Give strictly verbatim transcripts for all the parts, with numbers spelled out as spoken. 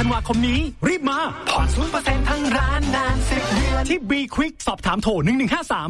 ธันวาคมนี้รีบมาผ่อน ศูนย์เปอร์เซ็นต์ ทั้งร้านนานสิบเดือนที่ B Quick สอบถามโทรหนึ่งหนึ่งห้าสาม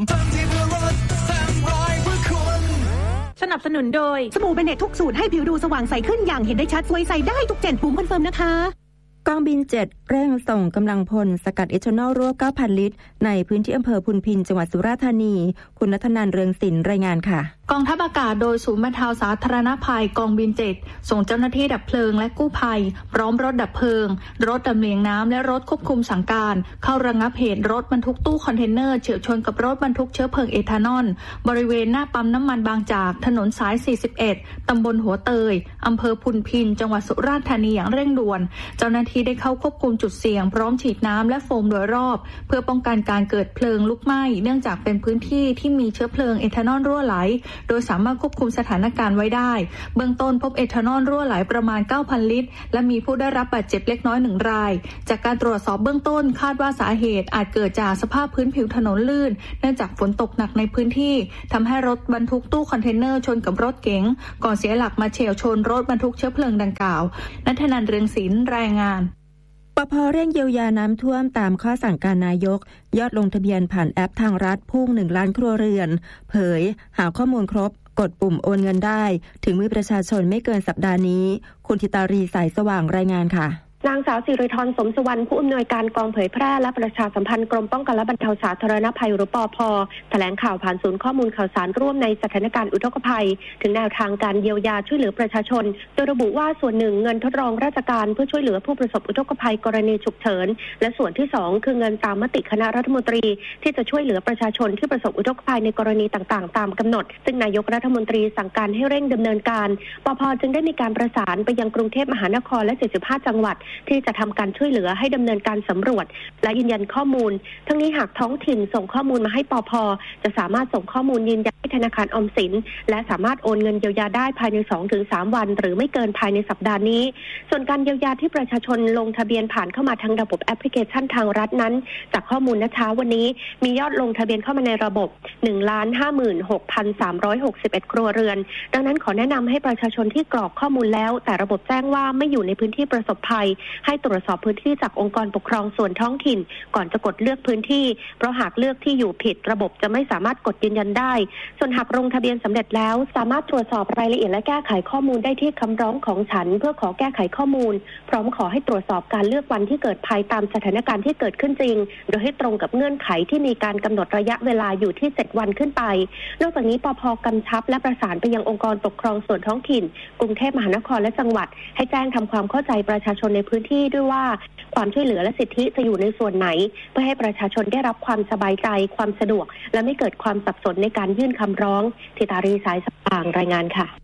สนับสนุนโดยสบู่เบเนตทุกสูตรให้ผิวดูสว่างใสขึ้นอย่างเห็นได้ชัดสวยใสได้ทุกเจนปุ่มคอนเฟิร์มนะคะกองบินเจ็ดเร่งส่งกำลังพลสกัดเอทานอลรั่ว เก้าพัน ลิตรในพื้นที่อำเภอพุนพินจังหวัดสุราษฎร์ธานีคุณณัฐนันท์เรืองศิลป์รายงานค่ะกองทัพอากาศโดยศูนย์บรรเทาสาธารณภัยกองบินเจ็ดส่งเจ้าหน้าที่ดับเพลิงและกู้ภัยพร้อมรถดับเพลิงรถลำเลียงน้ำและรถควบคุมสั่งการเข้าระงับเหตุรถบรรทุกตู้คอนเทนเนอร์เฉี่ยวชนกับรถบรรทุกเชื้อเพลิงเอทานอลบริเวณหน้าปั๊มน้ำมันบางจากถนนสายสี่สิบเอ็ดตำบลหัวเตยอำเภอพุนพินจังหวัดสุราษฎร์ธานีอย่างเร่งด่วนเจ้าหน้าที่ได้เข้าควบคุมจุดเสี่ยงพร้อมฉีดน้ำและโฟมโดยรอบเพื่อป้องกันการเกิดเพลิงลุกไหม้เนื่องจากเป็นพื้นที่ที่มีเชื้อเพลิงเอทานอลรั่วไหลโดยสามารถควบคุมสถานการณ์ไว้ได้เบื้องต้นพบเอทานอลรั่วไหลประมาณ เก้าพัน ลิตรและมีผู้ได้รับบาดเจ็บเล็กน้อยหนึ่งรายจากการตรวจสอบเบื้องต้นคาดว่าสาเหตุอาจเกิดจากสภาพพื้นผิวถนนลื่นเนื่องจากฝนตกหนักในพื้นที่ทำให้รถบรรทุกตู้คอนเทนเนอร์ชนกับรถเก๋งก่อนเสียหลักมาเฉี่ยวชนรถบรรทุกเชื้อเพลิงดังกล่าวณัฐนันท์เรืองศิลป์รายงานปภ.เร่งเยียวยาน้ำท่วมตามข้อสั่งการนายกยอดลงทะเบียนผ่านแอปทางรัฐพุ่งหนึ่งล้านครัวเรือนเผยหาข้อมูลครบกดปุ่มโอนเงินได้ถึงมือประชาชนไม่เกินสัปดาห์นี้คุณธิตารีสายสว่างรายงานค่ะนางสาวสิริธรสมสุวรรณผู้อำนวยการกองเผยแพร่และประชาสัมพันธ์กรมป้องกันและบรรเทาสาธารณภัยหรือปภ.แถลงข่าวผ่านศูนย์ข้อมูลข่าวสารร่วมในสถานการณ์อุทกภัยถึงแนวทางการเยียวยาช่วยเหลือประชาชนโดยระบุว่าส่วนหนึ่งเงินทดลองราชการเพื่อช่วยเหลือผู้ประสบอุทกภัยกรณีฉุกเฉินและส่วนที่สองคือเงินตามมติคณะรัฐมนตรีที่จะช่วยเหลือประชาชนที่ประสบอุทกภัยในกรณีต่างๆตามกำหนดซึ่งนายกรัฐมนตรีสั่งการให้เร่งดำเนินการปภ.จึงได้มีการประสานไปยังกรุงเทพมหานครและเจ็ดสิบห้าจังหวัดที่จะทำการช่วยเหลือให้ดำเนินการสำรวจและยืนยันข้อมูลทั้งนี้หากท้องถิ่นส่งข้อมูลมาให้ปภ.จะสามารถส่งข้อมูลยืนยันให้ธนาคารออมสินและสามารถโอนเงินเยียวยาได้ภายใน สองถึงสาม วันหรือไม่เกินภายในสัปดาห์นี้ส่วนการเยียวยาที่ประชาชนลงทะเบียนผ่านเข้ามาทางระบบแอปพลิเคชันทางรัฐนั้นจากข้อมูลณเช้าวันนี้มียอดลงทะเบียนเข้ามาในระบบ หนึ่งล้านห้าหมื่นหกพันสามร้อยหกสิบเอ็ด ครัวเรือนดังนั้นขอแนะนำให้ประชาชนที่กรอกข้อมูลแล้วแต่ระบบแจ้งว่าไม่อยู่ในพื้นที่ประสบภัยให้ตรวจสอบพื้นที่จากองค์กรปกครองส่วนท้องถิ่นก่อนจะกดเลือกพื้นที่เพราะหากเลือกที่อยู่ผิดระบบจะไม่สามารถกดยืนยันได้ส่วนหากลงทะเบียนสำเร็จแล้วสามารถตรวจสอบรายละเอียดและแก้ไขข้อมูลได้ที่คำร้องของฉันเพื่อขอแก้ไขข้อมูลพร้อมขอให้ตรวจสอบการเลือกวันที่เกิดภัยตามสถานการณ์ที่เกิดขึ้นจริงโดยให้ตรงกับเงื่อนไขที่มีการกำหนดระยะเวลาอยู่ที่เจ็ดวันขึ้นไปนอกจากนี้ปภ.กำชับและประสานไปยังองค์กรปกครองส่วนท้องถิ่นกรุงเทพมหานครและจังหวัดให้แจ้งทำความเข้าใจประชาชนในพื้นที่ด้วยว่าความช่วยเหลือและสิทธิจะอยู่ในส่วนไหนเพื่อให้ประชาชนได้รับความสบายใจความสะดวกและไม่เกิดความสับสนในการยื่นคำร้องธิตารีสายสว่างรายงานค่ะ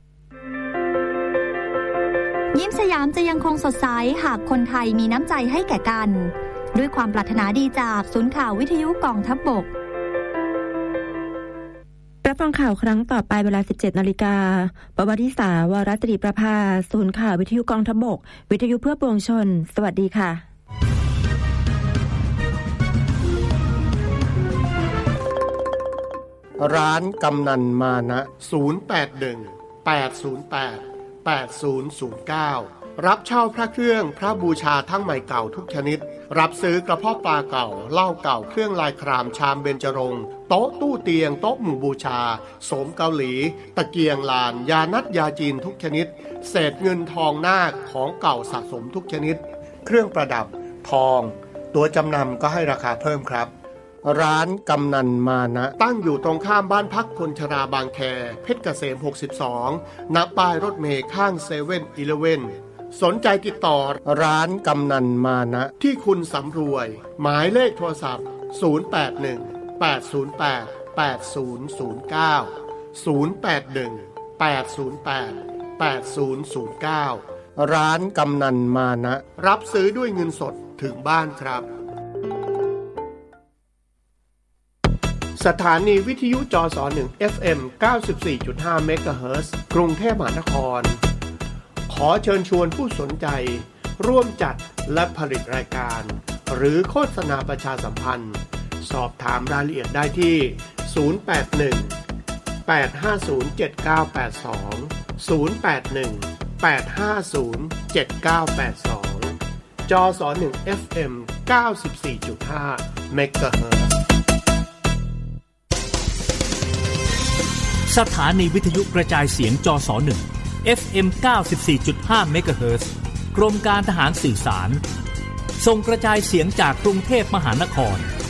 ยิ้มสยามจะยังคงสดใสหากคนไทยมีน้ำใจให้แก่กันด้วยความปรารถนาดีจากศูนย์ข่าววิทยุกองทัพบกรับฟังข่าวครั้งต่อไปเวลา สิบเจ็ดนาฬิกา ปวริษาวรตรีประภาศูนย์ข่าววิทยุกองทัพบกวิทยุเพื่อปวงชนสวัสดีค่ะร้านกำนันมานะศูนย์ แปด หนึ่ง แปด ศูนย์ แปด แปด ศูนย์ ศูนย์ เก้ารับเช่าพระเครื่องพระบูชาทั้งใหม่เก่าทุกชนิดรับซื้อกระเพาะปลาเก่าเหล้าเก่าเครื่องลายครามชามเบญจรงค์โต๊ะตู้เตียงโต๊ะหมู่บูชาโสมเกาหลีตะเกียงลานยานัดยาจีนทุกชนิดเศษเงินทองนาคของเก่าสะสมทุกชนิดเครื่องประดับทองตัวจำนำก็ให้ราคาเพิ่มครับร้านกำนันมานะตั้งอยู่ตรงข้ามบ้านพักคนชราบางแคเพชรเกษมหกสิบสองณป้ายรถเมล์ข้างเซเว่นอีเลฟเว่นสนใจติดต่อร้านกำนันมานะที่คุณสำรวยหมายเลขโทรศัพท์ศูนย์ แปด หนึ่ง แปด ศูนย์ แปด แปด ศูนย์ ศูนย์ เก้า ศูนย์ แปด หนึ่ง แปด ศูนย์ แปด แปด ศูนย์ ศูนย์ เก้าร้านกำนันมานะรับซื้อด้วยเงินสดถึงบ้านครับสถานีวิทยุจสหนึ่ง เอฟ เอ็ม เก้าสิบสี่จุดห้า เมกะเฮิรตซ์ กรุงเทพมหานครขอเชิญชวนผู้สนใจร่วมจัดและผลิตรายการหรือโฆษณาประชาสัมพันธ์สอบถามรายละเอียดได้ที่ศูนย์ แปด หนึ่ง แปด ห้า ศูนย์ เจ็ด เก้า แปด สอง ศูนย์ แปด หนึ่ง แปด ห้า ศูนย์ เจ็ด เก้า แปด สองจอสอหนึ่ง เอฟ เอ็ม เก้าสิบสี่จุดห้า เมกะเฮิรตซ์สถานีวิทยุกระจายเสียงจสหนึ่ง เอฟ เอ็ม เก้าสิบสี่จุดห้า เมกะเฮิรตซ์กรมการทหารสื่อสารส่งกระจายเสียงจากกรุงเทพมหานคร